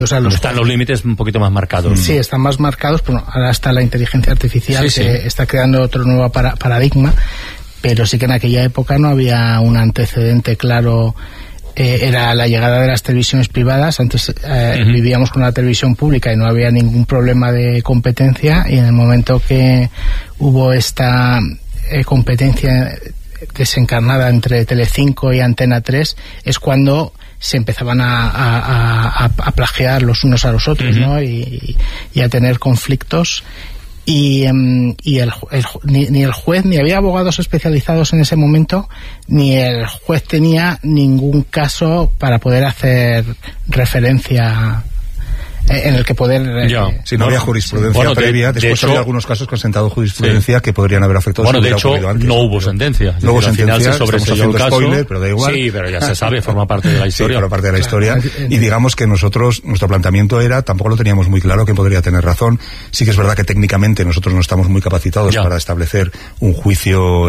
O sea, están los límites un poquito más marcados. Sí, están más marcados, pero ahora está la inteligencia artificial que está creando otro nuevo paradigma, pero sí que en aquella época no había un antecedente claro. Era la llegada de las televisiones privadas. Antes vivíamos con una televisión pública y no había ningún problema de competencia, y en el momento que hubo esta competencia desencarnada entre Telecinco y Antena 3 es cuando se empezaban a plagiar los unos a los otros, ¿no? Y a tener conflictos. Y ni el juez, ni había abogados especializados en ese momento, ni el juez tenía ningún caso para poder hacer referencia en el que poder... si no había jurisprudencia previa, después había algunos casos que han sentado jurisprudencia que podrían haber afectado... Bueno, de hecho, no hubo sentencia. No hubo sentencia, al final se sobreseyó el caso. Spoiler, pero da igual. Sí, pero ya se sabe, forma parte de la historia. Sí, forma parte de la historia. Y digamos que nuestro planteamiento era, tampoco lo teníamos muy claro, que podría tener razón. Sí que es verdad que técnicamente nosotros no estamos muy capacitados para establecer un juicio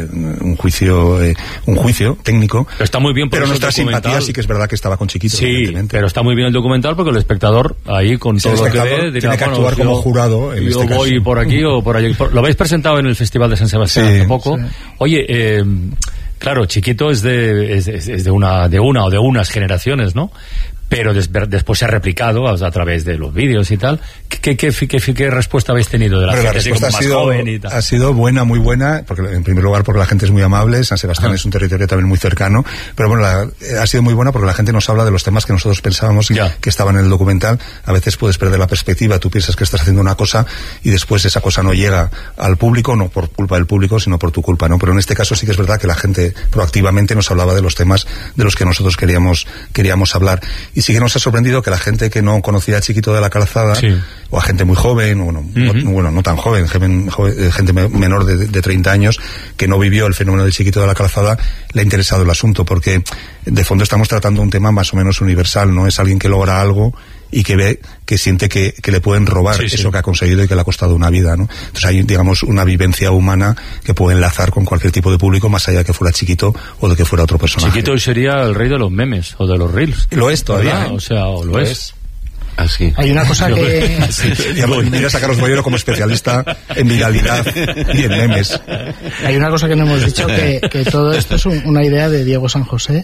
técnico. Pero está muy bien, pero nuestra simpatía sí que es verdad que estaba con Chiquito. Sí, pero está muy bien el documental porque el espectador ahí con todo lo que ve tiene que actuar como jurado en yo voy por aquí o por allí. Lo habéis presentado en el Festival de San Sebastián hace poco. Sí. Oye, claro, Chiquito es de unas generaciones, ¿no? Pero después se ha replicado a través de los vídeos y tal. ¿Qué respuesta habéis tenido de la gente? La respuesta más joven y tal. Ha sido buena, muy buena, porque en primer lugar porque la gente es muy amable, San Sebastián es un territorio también muy cercano, pero bueno, ha sido muy buena porque la gente nos habla de los temas que nosotros pensábamos que estaban en el documental. A veces puedes perder la perspectiva, tú piensas que estás haciendo una cosa y después esa cosa no llega al público, no por culpa del público, sino por tu culpa, ¿no? Pero en este caso sí que es verdad que la gente proactivamente nos hablaba de los temas de los que nosotros queríamos hablar. Y sí que nos ha sorprendido que la gente que no conocía a Chiquito de la Calzada, o a gente muy joven, no tan joven, gente menor de 30 años, que no vivió el fenómeno del Chiquito de la Calzada, le ha interesado el asunto, porque de fondo estamos tratando un tema más o menos universal, ¿no? Es alguien que logra algo y que ve, que siente que le pueden robar eso que ha conseguido y que le ha costado una vida, ¿no? Entonces hay, digamos, una vivencia humana que puede enlazar con cualquier tipo de público, más allá de que fuera Chiquito o de que fuera otro personaje. Chiquito hoy sería el rey de los memes o de los reels. Lo es todavía, O sea, lo es. Así. Hay una cosa que... Mira a Carlos Bollero como especialista en viralidad y en memes. Hay una cosa que no hemos dicho, que todo esto es una idea de Diego San José,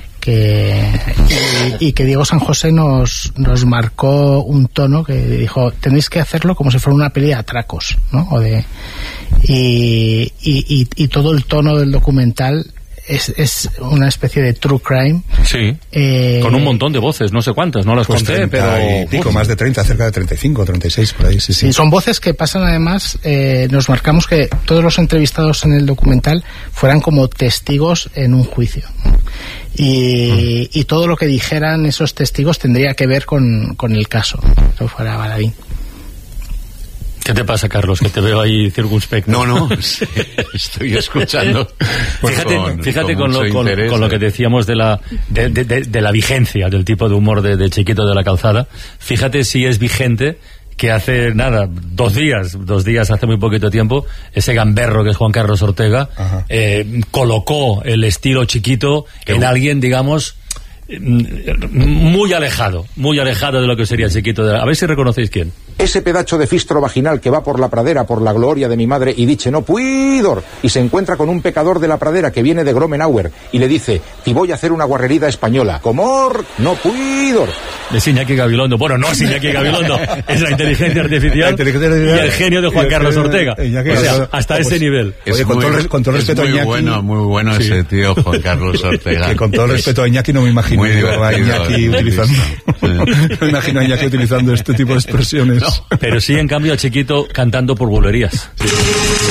y que Diego San José nos marcó un tono que dijo: tenéis que hacerlo como si fuera una peli de atracos, ¿no? Y todo el tono del documental es una especie de true crime. Sí. Con un montón de voces, no sé cuántas, no las conté, pero más de 30, cerca de 35, 36 por ahí. Sí. Son voces que pasan, además, nos marcamos que todos los entrevistados en el documental fueran como testigos en un juicio. Y todo lo que dijeran esos testigos tendría que ver con el caso. Eso fuera baladín. ¿Qué te pasa, Carlos? Que te veo ahí circunspecto. No, estoy escuchando. Fíjate con lo que decíamos de la vigencia del tipo de humor de Chiquito de la Calzada. Fíjate si es vigente que hace nada, 2 días, hace muy poquito tiempo, ese gamberro que es Juan Carlos Ortega, colocó el estilo Chiquito en alguien, digamos, muy alejado de lo que sería Chiquito. A ver si reconocéis quién. Ese pedacho de fistro vaginal que va por la pradera, por la gloria de mi madre, y dice no puidor, y se encuentra con un pecador de la pradera que viene de Gromenauer y le dice: te voy a hacer una guarrerida española, comor, no puidor. Es Iñaki Gabilondo. Bueno, no es Iñaki Gabilondo, es la inteligencia artificial y el genio de Juan Carlos Ortega. O sea, hasta ese nivel. Oye, con todo respeto a Iñaki, muy bueno ese tío Juan Carlos Ortega. Que con todo respeto a Iñaki, no me imagino a Iñaki utilizando este tipo de expresiones. Pero sí, en cambio, a Chiquito cantando por bulerías.